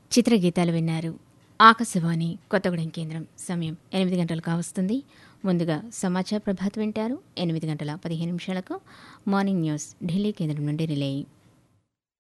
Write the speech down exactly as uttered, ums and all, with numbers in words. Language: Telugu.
చిత్రగీతాలు విన్నారు. ఆకాశవాణి కొత్తగూడెం కేంద్రం. సమయం ఎనిమిది గంటలు కావస్తుంది. ముందుగా సమాచార ప్రభాత్ వింటారు. ఎనిమిది గంటల పదిహేను నిమిషాలకు మార్నింగ్ న్యూస్ ఢిల్లీ కేంద్రం నుండి రిలే.